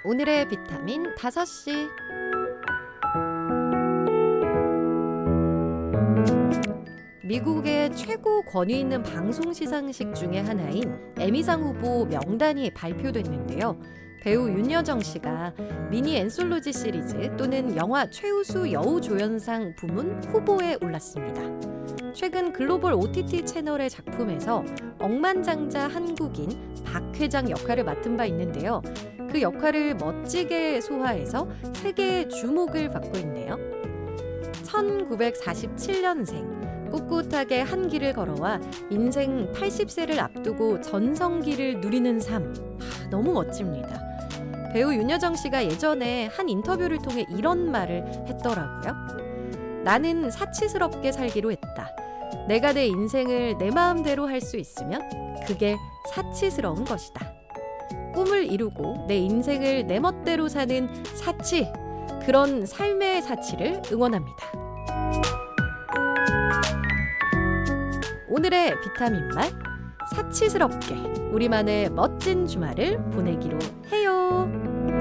오늘의 비타민 5시. 미국의 최고 권위 있는 방송 시상식 중에 하나인 에미상 후보 명단이 발표됐는데요. 배우 윤여정 씨가 미니 앤솔로지 시리즈 또는 영화 최우수 여우조연상 부문 후보에 올랐습니다. 최근 글로벌 OTT 채널의 작품에서 억만장자 한국인 박 회장 역할을 맡은 바 있는데요. 그 역할을 멋지게 소화해서 세계의 주목을 받고 있네요. 1947년생, 꿋꿋하게 한 길을 걸어와 인생 80세를 앞두고 전성기를 누리는 삶, 너무 멋집니다. 배우 윤여정 씨가 예전에 한 인터뷰를 통해 이런 말을 했더라고요. 나는 사치스럽게 살기로 했다. 내가 내 인생을 내 마음대로 할 수 있으면 그게 사치스러운 것이다. 꿈을 이루고 내 인생을 내 멋대로 사는 사치, 그런 삶의 사치를 응원합니다. 오늘의 비타민 말, 사치스럽게 우리만의 멋진 주말을 보내기로 해요.